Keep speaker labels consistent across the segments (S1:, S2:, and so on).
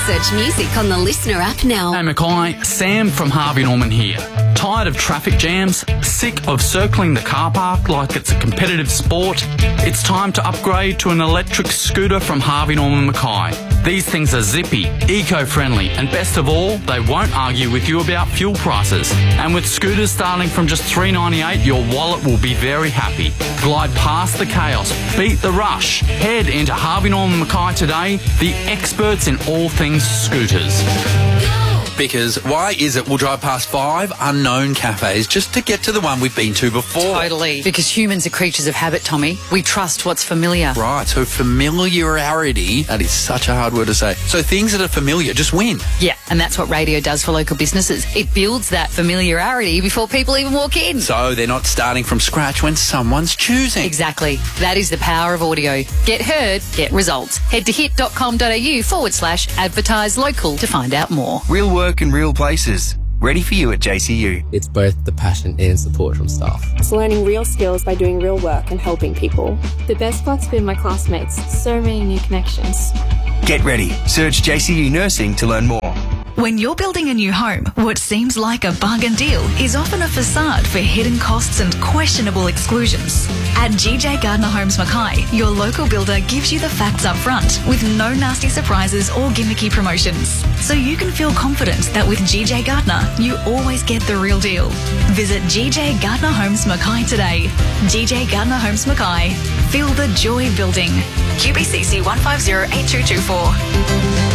S1: Search music on the Listener app now.
S2: Hey Mackay, Sam from Harvey Norman here. Tired of traffic jams? Sick of circling the car park like it's a competitive sport? It's time to upgrade to an electric scooter from Harvey Norman Mackay. These things are zippy, eco-friendly, and best of all, they won't argue with you about fuel prices. And with scooters starting from just $3.98, your wallet will be very happy. Glide past the chaos, beat the rush. Head into Harvey Norman Mackay today, the experts in all things scooters.
S3: Because why is it we'll drive past 5 unknown cafes just to get to the one we've been to before?
S4: Totally. Because humans are creatures of habit, Tommy. We trust what's familiar.
S3: Right, so familiarity, that is such a hard word to say. So things that are familiar just win.
S4: Yeah, and that's what radio does for local businesses. It builds that familiarity before people even walk in.
S3: So they're not starting from scratch when someone's choosing.
S4: Exactly. That is the power of audio. Get heard, get results. Head to hit.com.au/advertise local to find out more.
S5: Real work in real places. Ready for you at JCU.
S6: It's both the passion and support from staff.
S7: It's learning real skills by doing real work and helping people.
S8: The best part's been my classmates. So many new connections.
S5: Get ready. Search JCU Nursing to learn more.
S9: When you're building a new home, what seems like a bargain deal is often a facade for hidden costs and questionable exclusions. At GJ Gardner Homes Mackay, your local builder gives you the facts up front with no nasty surprises or gimmicky promotions. So you can feel confident that with GJ Gardner, you always get the real deal. Visit GJ Gardner Homes Mackay today. GJ Gardner Homes Mackay. Feel the joy building. QBCC 1508224.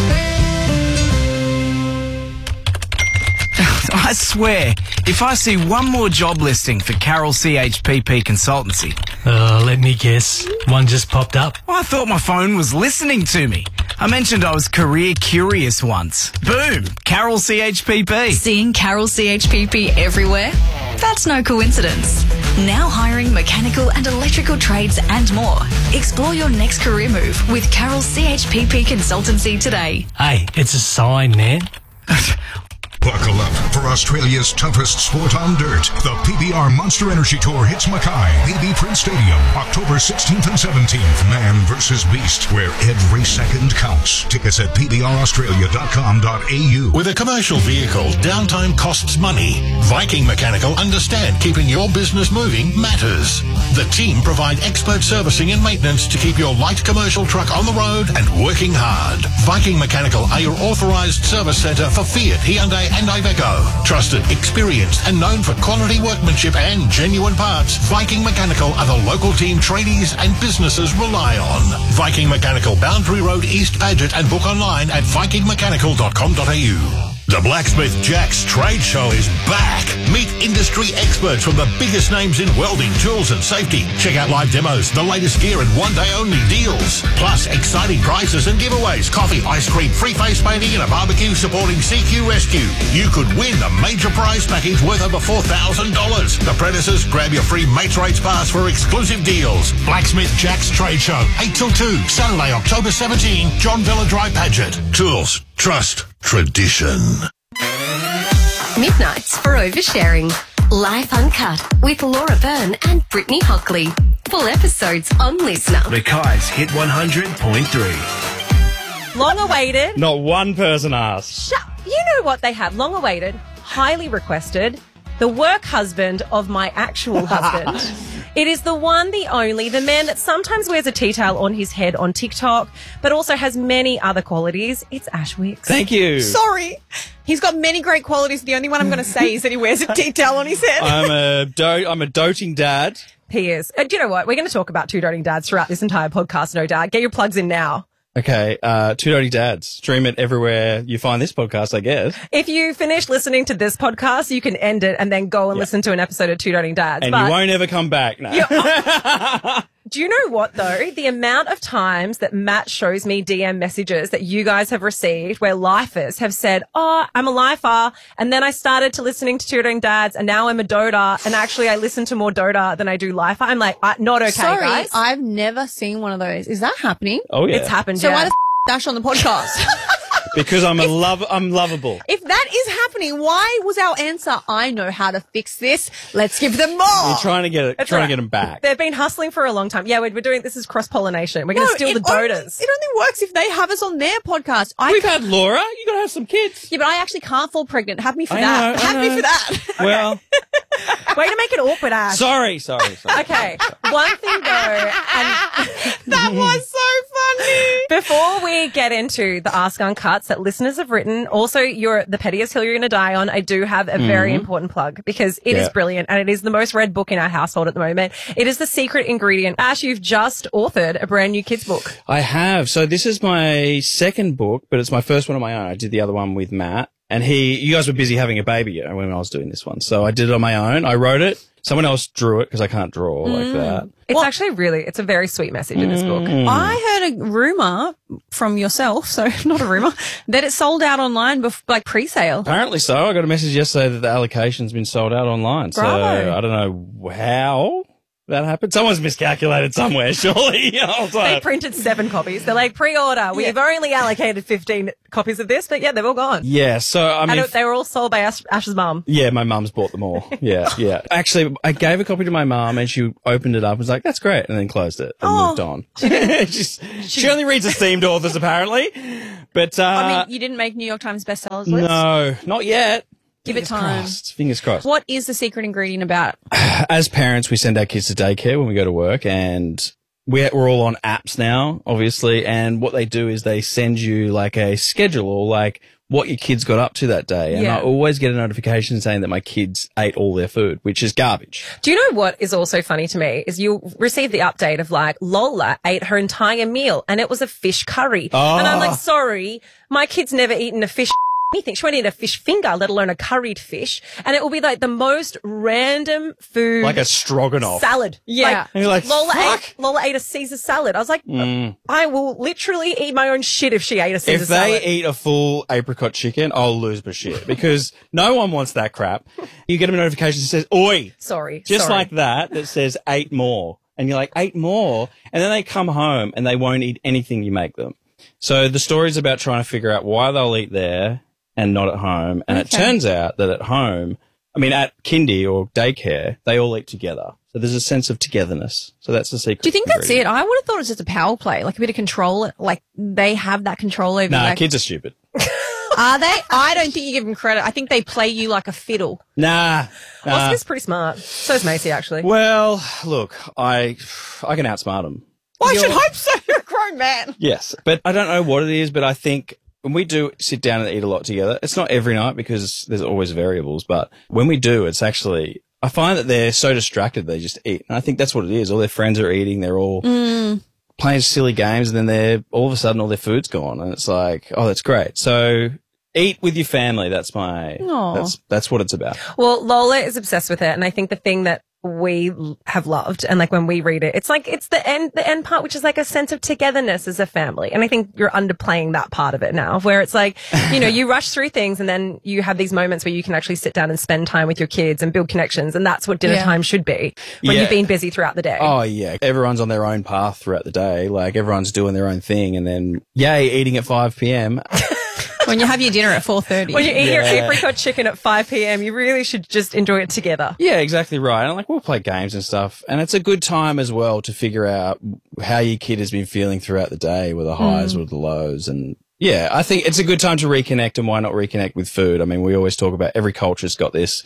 S5: I swear, if I see one more job listing for Carroll CHPP Consultancy...
S10: let me guess. One just popped up.
S5: I thought my phone was listening to me. I mentioned I was career curious once. Boom! Carroll CHPP.
S9: Seeing Carroll CHPP everywhere? That's no coincidence. Now hiring mechanical and electrical trades and more. Explore your next career move with Carroll CHPP Consultancy today.
S10: Hey, it's a sign, man.
S11: Buckle up for Australia's toughest sport on dirt. The PBR Monster Energy Tour hits Mackay, BB Prince Stadium, October 16th and 17th. Man versus Beast, where every second counts. Tickets at pbraustralia.com.au.
S12: With a commercial vehicle, downtime costs money. Viking Mechanical understand keeping your business moving matters. The team provide expert servicing and maintenance to keep your light commercial truck on the road and working hard. Viking Mechanical are your authorised service centre for Fiat, Hyundai and Iveco. Trusted, experienced and known for quality workmanship and genuine parts, Viking Mechanical are the local team tradies and businesses rely on. Viking Mechanical, Boundary Road, East Paget, and book online at vikingmechanical.com.au. The Blacksmith Jack's Trade Show is back. Meet industry experts from the biggest names in welding, tools and safety. Check out live demos, the latest gear and one-day only deals. Plus exciting prizes and giveaways, coffee, ice cream, free face painting and a barbecue supporting CQ Rescue. You could win the major prize package worth over $4,000. The Predators, grab your free Mates Rates pass for exclusive deals. Blacksmith Jack's Trade Show, 8 till 2, Saturday, October 17, John Villa Drive, Paget. Tools, trust, tradition.
S1: Midnights for oversharing. Life Uncut with Laura Byrne and Brittany Hockley. Full episodes on Listener.
S5: Mackay's Hit 100.3.
S13: Long awaited.
S14: Not one person asked.
S13: You know what they have? Long awaited, highly requested, the work husband of my actual husband. It is the one, the only, the man that sometimes wears a tea towel on his head on TikTok, but also has many other qualities. It's Ash Wicks.
S14: Thank you.
S13: Sorry. He's got many great qualities. The only one I'm going to say is that he wears a tea towel on his head.
S14: I'm a doting dad.
S13: He is. Do you know what? We're going to talk about two doting dads throughout this entire podcast, no doubt. Get your plugs in now.
S14: Okay, Two Doting Dads. Stream it everywhere you find this podcast, I guess.
S13: If you finish listening to this podcast, you can end it and then go and listen to an episode of Two Doting Dads.
S14: And you won't ever come back. No.
S13: Do you know what, though? The amount of times that Matt shows me DM messages that you guys have received where lifers have said, oh, I'm a lifer, and then I started to listening to Two Doting Dads, and now I'm a doter, and actually I listen to more doter than I do lifer. I'm like, not okay,
S15: Sorry,
S13: guys.
S15: I've never seen one of those. Is that happening?
S14: Oh, yeah.
S13: It's happened,
S15: So
S13: yeah.
S15: why the Dash on the podcast?
S14: Because I'm lovable.
S15: If that is happening, happening? Why was our answer, I know how to fix this. Let's give them more.
S14: You're trying to get them back.
S13: They've been hustling for a long time. Yeah, we're doing, this is cross-pollination. We're going to steal the dotas.
S15: It only works if they have us on their podcast.
S14: We've had Laura. You got to have some kids.
S15: Yeah, but I actually can't fall pregnant. Have me for
S14: I
S15: that.
S14: know.
S15: Have me for that.
S14: Well,
S13: way to make it awkward, Ash.
S14: Sorry.
S13: Okay, one thing though, and
S15: that was so funny.
S13: Before we get into the Ask Uncuts that listeners have written, also the pettiest hill you're going to die on, I do have a very important plug because it is brilliant and it is the most read book in our household at the moment. It is The Secret Ingredient. Ash, you've just authored a brand new kids book.
S14: I have. So this is my second book, but it's my first one on my own. I did the other one with Matt. And you guys were busy having a baby when I was doing this one. So I did it on my own. I wrote it. Someone else drew it because I can't draw like that.
S13: It's actually it's a very sweet message in this book.
S15: I heard a rumor from yourself, so not a rumor, that it sold out online pre-sale.
S14: Apparently so. I got a message yesterday that the allocation's been sold out online.
S13: Bravo.
S14: So I don't know how that happened. Someone's miscalculated somewhere, surely.
S13: They printed 7 copies. They're like, pre-order. We've only allocated 15 copies of this, but they've all gone.
S14: Yeah, so I mean...
S13: And they were all sold by Ash's mum.
S14: Yeah, my mum's bought them all. Yeah. Actually, I gave a copy to my mum and she opened it up and was like, that's great, and then closed it and moved on. She only reads esteemed authors, apparently. But,
S15: I mean, you didn't make New York Times bestsellers list?
S14: No, not yet.
S15: Give it time.
S14: Fingers crossed.
S15: What is The Secret Ingredient about?
S14: As parents, we send our kids to daycare when we go to work, and we're all on apps now, obviously. And what they do is they send you like a schedule or like what your kids got up to that day. And I always get a notification saying that my kids ate all their food, which is garbage.
S13: Do you know what is also funny to me is you'll receive the update of like Lola ate her entire meal and it was a fish curry. And I'm like, sorry, my kid's never eaten a fish anything. She won't eat a fish finger, let alone a curried fish. And it will be like the most random food.
S14: Like a stroganoff.
S13: Salad. Yeah.
S14: And you're like,
S13: Lola ate a Caesar salad. I was like, I will literally eat my own shit if she ate a Caesar salad.
S14: If they eat a full apricot chicken, I'll lose my shit because no one wants that crap. You get a notification that says, oi.
S13: Sorry.
S14: Like that says 8 more. And you're like, 8 more? And then they come home and they won't eat anything you make them. So the story's about trying to figure out why they'll eat there and not at home. And it turns out that at home, at kindy or daycare, they all eat together. So there's a sense of togetherness. So that's the secret.
S15: Do you think that's it? I would have thought it was just a power play, like a bit of control. Like they have that control over.
S14: Nah, kids are stupid.
S15: Are they? I don't think you give them credit. I think they play you like a fiddle.
S14: Nah.
S13: Oscar's pretty smart. So is Macy, actually.
S14: Well, look, I can outsmart them.
S15: Well, I should hope so. You're a grown man.
S14: Yes. But I don't know what it is, but I think when we do sit down and eat a lot together, it's not every night because there's always variables, but when we do, it's actually, I find that they're so distracted they just eat. And I think that's what it is. All their friends are eating, they're all playing silly games, and then all of a sudden all their food's gone. And it's like, oh, that's great. So eat with your family. That's that's what it's about.
S13: Well, Lola is obsessed with it. And I think the thing that we have loved, and like when we read it, it's like it's the end part, which is like a sense of togetherness as a family. And I think you're underplaying that part of it now, where it's like, you rush through things and then you have these moments where you can actually sit down and spend time with your kids and build connections. And that's what dinner time should be when you've been busy throughout the day.
S14: Oh yeah. Everyone's on their own path throughout the day. Like everyone's doing their own thing, and then eating at 5 p.m.
S15: When you have your dinner at 4:30.
S13: When you eat your apricot chicken at 5 p.m, you really should just enjoy it together.
S14: Yeah, exactly right. And we'll play games and stuff. And it's a good time as well to figure out how your kid has been feeling throughout the day, with the highs or the lows. And yeah, I think it's a good time to reconnect, and why not reconnect with food? I mean, we always talk about every culture's got this,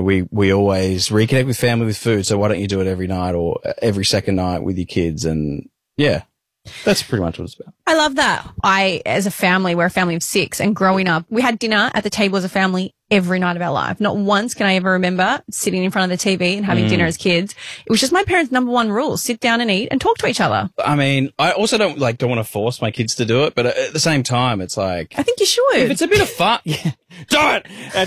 S14: we always reconnect with family with food. So why don't you do it every night or every second night with your kids? And yeah. That's pretty much what it's about.
S15: I love that. As a family, we're a family of 6, and growing up, we had dinner at the table as a family every night of our life. Not once can I ever remember sitting in front of the TV and having dinner as kids. It was just my parents' number one rule: sit down and eat and talk to each other.
S14: I mean, I also don't want to force my kids to do it, but at the same time, it's like,
S15: I think you should.
S14: If it's a bit of fun, do it.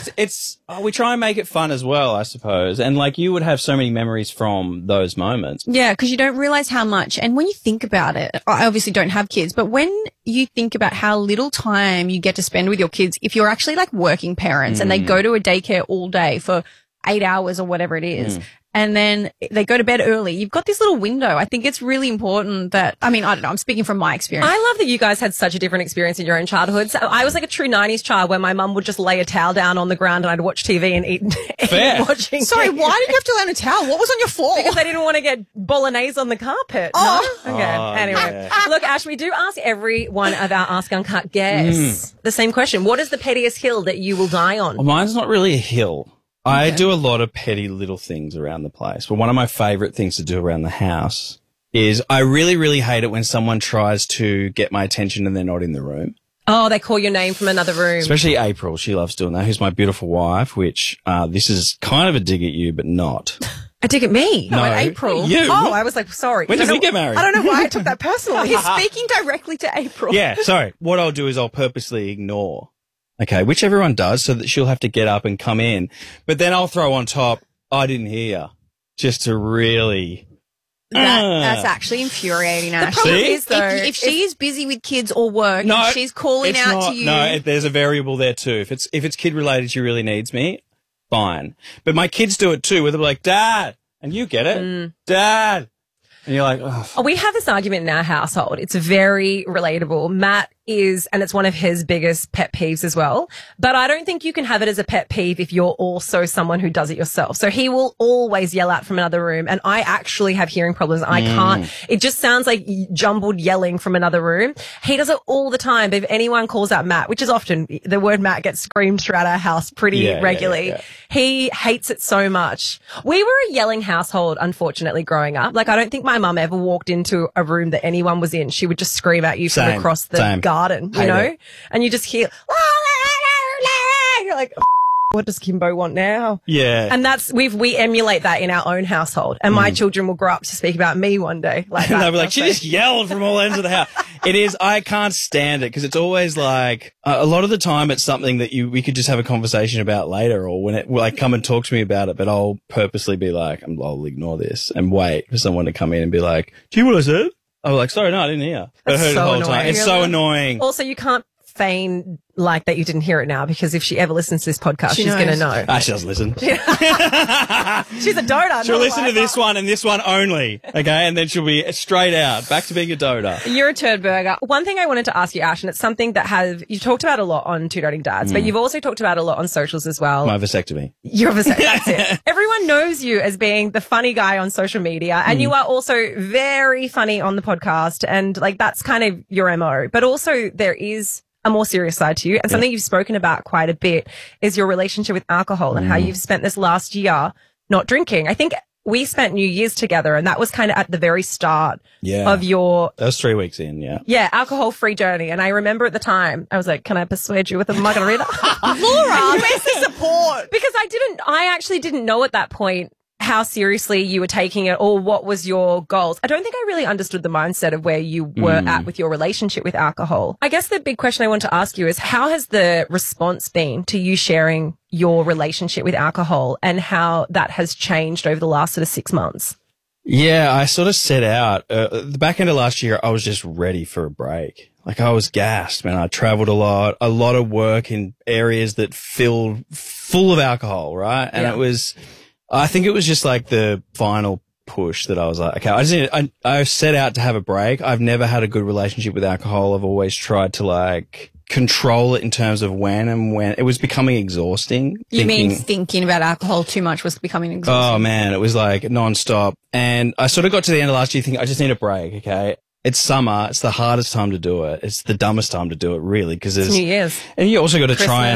S14: We try and make it fun as well, I suppose. And like, you would have so many memories from those moments.
S15: Yeah, because you don't realize how much. And when you think about it, I obviously don't have kids, but when you think about how little time you get to spend with your kids, if you're actually like working parents and they go to a daycare all day for 8 hours or whatever it is, and then they go to bed early. You've got this little window. I think it's really important that, I mean, I don't know, I'm speaking from my experience.
S13: I love that you guys had such a different experience in your own childhood. So I was like a true 90s child where my mum would just lay a towel down on the ground and I'd watch TV and eat watching
S15: Sorry,
S13: TV.
S15: why did you have to lay on a towel? What was on your floor?
S13: Because I didn't want to get bolognese on the carpet.
S15: Oh.
S13: No? Okay.
S14: Oh,
S13: anyway.
S14: yeah.
S13: Look, Ash, we do ask every one of our Ask Uncut guests the same question. What is the pettiest hill that you will die on?
S14: Well, mine's not really a hill. I do a lot of petty little things around the place, but one of my favorite things to do around the house is I really, really hate it when someone tries to get my attention and they're not in the room.
S13: Oh, they call your name from another room.
S14: Especially April. She loves doing that. Who's my beautiful wife, which this is kind of a dig at you, but not.
S13: A dig at me?
S14: No,
S13: at April.
S14: you.
S13: Oh, I was like, sorry.
S14: When did we get married?
S13: I don't know why I took that personally.
S15: He's speaking directly to April.
S14: Yeah, sorry. What I'll do is I'll purposely ignore. Okay, which everyone does so that she'll have to get up and come in. But then I'll throw on top, I didn't hear, just to really...
S15: That's actually infuriating, Ash.
S14: The problem
S15: is, though, if she is busy with kids or work,
S14: No,
S15: and she's calling
S14: it's
S15: out
S14: not.
S15: to you.
S14: No, there's a variable there too. If it's kid related, she really needs me, fine. But my kids do it too, where they're like, Dad, and you get it, Dad. And you're like, oh.
S13: We have this argument in our household. It's very relatable. Matt is, and it's one of his biggest pet peeves as well. But I don't think you can have it as a pet peeve if you're also someone who does it yourself. So he will always yell out from another room. And I actually have hearing problems. I can't. It just sounds like jumbled yelling from another room. He does it all the time. But if anyone calls out Matt, which is often, the word Matt gets screamed throughout our house pretty regularly.
S14: Yeah.
S13: He hates it so much. We were a yelling household, unfortunately, growing up. Like, I don't think my mum ever walked into a room that anyone was in. She would just scream at you from across the garden, you know? And you just hear, you're like, what does Kimbo want now?
S14: Yeah.
S13: And we emulate that in our own household. And my children will grow up to speak about me one day. Like
S14: And
S13: that.
S14: they'll be like, she just yelled from all ends of the house. It is, I can't stand it because it's always like, a lot of the time it's something that we could just have a conversation about later or when it, like, come and talk to me about it, but I'll purposely be like, I'll ignore this and wait for someone to come in and be like, do you know what I said? I'm like, sorry, no, I didn't hear. I heard it the whole time. It's so annoying.
S13: Also, you can't feign like that you didn't hear it now because if she ever listens to this podcast, she's going to know.
S14: She doesn't listen.
S13: She's a doter.
S14: She'll listen to this one and this one only, okay? And then she'll be straight out, back to being a doter.
S13: You're a turd burger. One thing I wanted to ask you, Ash, and it's something that you've talked about a lot on Two Doting Dads, but you've also talked about a lot on socials as well.
S14: My vasectomy.
S13: Your vasectomy, that's it. Everyone knows you as being the funny guy on social media, and you are also very funny on the podcast, and like that's kind of your MO. But also there is a more serious side to you, and something you've spoken about quite a bit is your relationship with alcohol and how you've spent this last year not drinking. I think we spent New Year's together, and that was kind of at the very start of your...
S14: That was 3 weeks in, yeah.
S13: Yeah, alcohol-free journey. And I remember at the time, I was like, can I persuade you with a margarita?
S15: Laura, where's the support?
S13: Because I actually didn't know at that point how seriously you were taking it or what was your goals. I don't think I really understood the mindset of where you were at with your relationship with alcohol. I guess the big question I want to ask you is how has the response been to you sharing your relationship with alcohol and how that has changed over the last sort of 6 months?
S14: Yeah, I sort of set out, the back end of last year, I was just ready for a break. Like I was gassed, man. I traveled a lot of work in areas that filled full of alcohol, right? And I think it was just like the final push that I was like, okay, I set out to have a break. I've never had a good relationship with alcohol. I've always tried to like control it in terms of when it was becoming exhausting.
S15: You mean thinking about alcohol too much was becoming exhausting?
S14: Oh man, it was like nonstop. And I sort of got to the end of last year thinking, I just need a break. Okay. It's summer. It's the hardest time to do it. It's the dumbest time to do it really. Cause
S13: it's New Year's.
S14: And you also got to try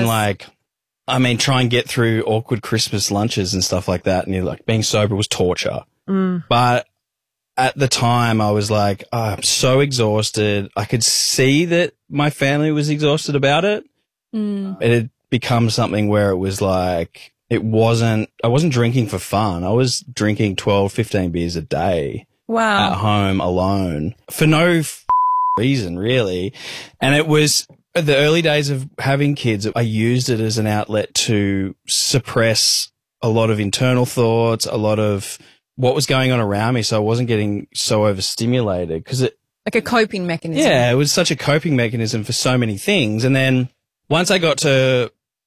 S14: and get through awkward Christmas lunches and stuff like that. And you're like, being sober was torture. But at the time I was like, oh, I'm so exhausted. I could see that my family was exhausted about it. It had become something where it was like, I wasn't drinking for fun. I was drinking 12, 15 beers a day.
S15: Wow.
S14: At home alone for no reason really. And it was, the early days of having kids, I used it as an outlet to suppress a lot of internal thoughts, a lot of what was going on around me. So I wasn't getting so overstimulated because
S15: like a coping mechanism.
S14: Yeah, it was such a coping mechanism for so many things. And then once I got to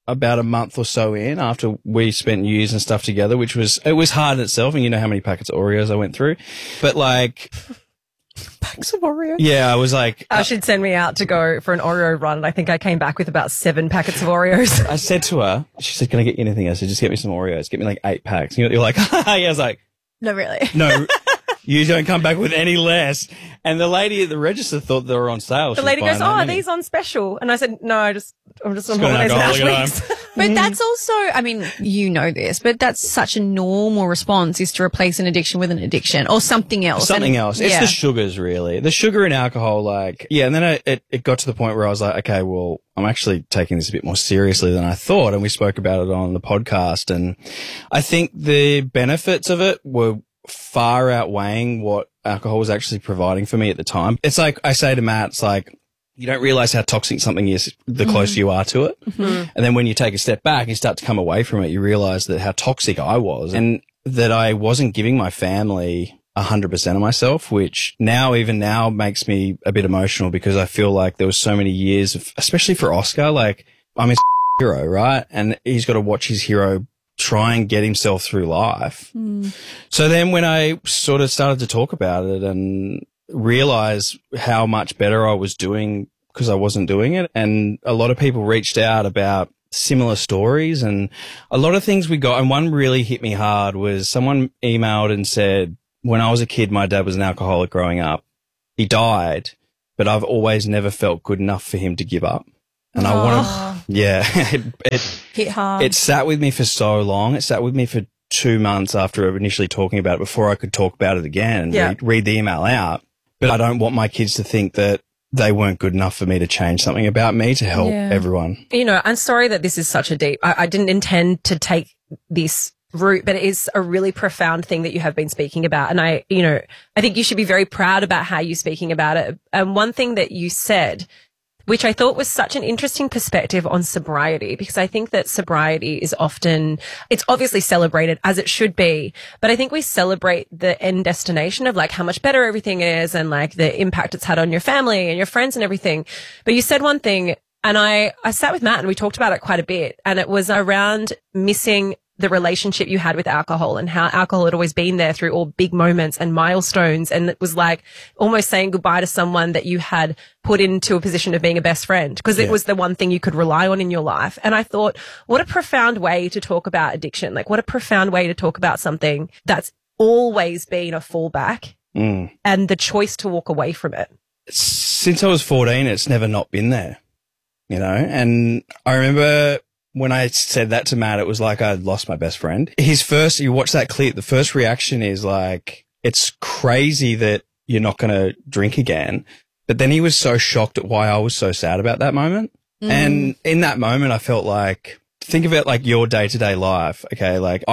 S14: about a month or so in after we spent years and stuff together, it was hard in itself. And you know how many packets of Oreos I went through, but like
S13: packs of Oreos.
S14: Yeah, I was like,
S13: she'd send me out to go for an Oreo run, and I think I came back with about 7 packets of Oreos.
S14: I said to her, she said, "Can I get you anything?" I said, "Just get me some Oreos. Get me like 8 packs." You're like, yeah. I was like,
S15: no, really.
S14: No, you don't come back with any less. And the lady at the register thought they were on sale.
S13: The lady goes, are these on special? And I said, no, I'm just on holidays last week.
S15: But that's also, I mean, you know this, but that's such a normal response is to replace an addiction with an addiction or something else.
S14: Something else. It's the sugars, really. The sugar and alcohol, like, yeah. And then it got to the point where I was like, okay, well, I'm actually taking this a bit more seriously than I thought. And we spoke about it on the podcast. And I think the benefits of it were far outweighing what alcohol was actually providing for me at the time. It's like I say to Matt, it's like, you don't realize how toxic something is the closer you are to it. Mm-hmm. And then when you take a step back and you start to come away from it, you realize that how toxic I was and that I wasn't giving my family 100% of myself, which even now makes me a bit emotional because I feel like there was so many years of, especially for Oscar, like I'm his hero, right? And he's got to watch his hero try and get himself through life. So then when I sort of started to talk about it and realize how much better I was doing because I wasn't doing it, and a lot of people reached out about similar stories and a lot of things we got, and one really hit me hard was someone emailed and said, when I was a kid, my dad was an alcoholic growing up. He died, but I've always never felt good enough for him to give up. And I want to, it
S15: hit hard.
S14: It sat with me for so long. It sat with me for 2 months after initially talking about it before I could talk about it again and read the email out. But I don't want my kids to think that they weren't good enough for me to change something about me to help everyone.
S13: You know, I'm sorry that this is such a deep, I didn't intend to take this route, but it is a really profound thing that you have been speaking about. And I think you should be very proud about how you're speaking about it. And one thing that you said, which I thought was such an interesting perspective on sobriety, because I think that sobriety is often, it's obviously celebrated as it should be, but I think we celebrate the end destination of like how much better everything is and like the impact it's had on your family and your friends and everything. But you said one thing, and I sat with Matt and we talked about it quite a bit, and it was around missing the relationship you had with alcohol and how alcohol had always been there through all big moments and milestones. And it was like almost saying goodbye to someone that you had put into a position of being a best friend because it was the one thing you could rely on in your life. And I thought, what a profound way to talk about addiction. Like what a profound way to talk about something that's always been a fallback and the choice to walk away from it.
S14: Since I was 14, it's never not been there, you know? And I remember when I said that to Matt, it was like I'd lost my best friend. You watch that clip, the first reaction is like, it's crazy that you're not going to drink again. But then he was so shocked at why I was so sad about that moment. And in that moment, I felt like, think of it like your day-to-day life. Okay. Like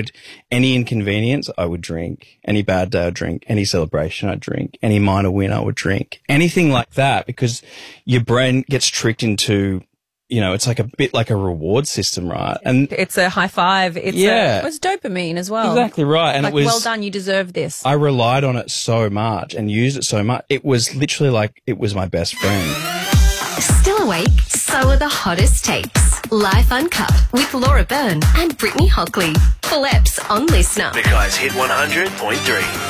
S14: any inconvenience, I would drink. Any bad day, I'd drink. Any celebration, I'd drink. Any minor win, I would drink. Anything like that, because your brain gets tricked into, you know, it's like a bit like a reward system, right? And
S13: it's a high five. It's
S15: dopamine as well.
S14: Exactly right. And
S15: like,
S14: it was,
S15: well done, you deserve this.
S14: I relied on it so much and used it so much. It was literally like it was my best friend.
S1: Still awake? So are the hottest takes. Life Uncut with Laura Byrne and Brittany Hockley. Full eps on Listener.
S16: The Guys Hit 100.3.